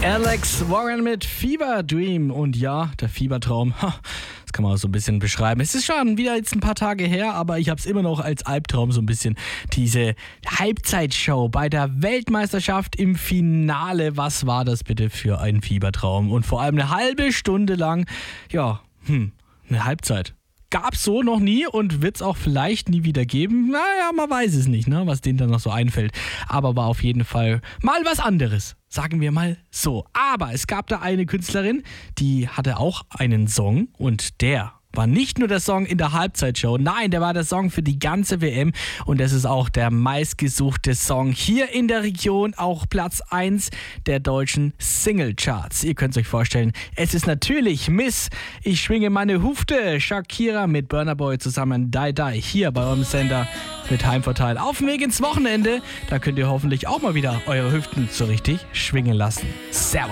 Alex Warren mit Fever Dream. Und ja, der Fiebertraum, das kann man auch so ein bisschen beschreiben. Es ist schon wieder jetzt ein paar Tage her, aber ich habe es immer noch als Albtraum so ein bisschen. Diese Halbzeitshow bei der Weltmeisterschaft im Finale. Was war das bitte für ein Fiebertraum? Und vor allem eine halbe Stunde lang, eine Halbzeit. Gab's so noch nie und wird's auch vielleicht nie wieder geben. Naja, man weiß es nicht, ne, was denen dann noch so einfällt. Aber war auf jeden Fall mal was anderes. Sagen wir mal so. Aber es gab da eine Künstlerin, die hatte auch einen Song und der war nicht nur der Song in der Halbzeitshow, nein, der war der Song für die ganze WM und das ist auch der meistgesuchte Song hier in der Region, auch Platz 1 der deutschen Singlecharts. Ihr könnt es euch vorstellen, es ist natürlich Miss Ich schwinge meine Hufte, Shakira mit Burna Boy zusammen, Die Die, hier bei eurem Sender mit Heimvorteil. Auf dem Weg ins Wochenende, da könnt ihr hoffentlich auch mal wieder eure Hüften so richtig schwingen lassen. Servus.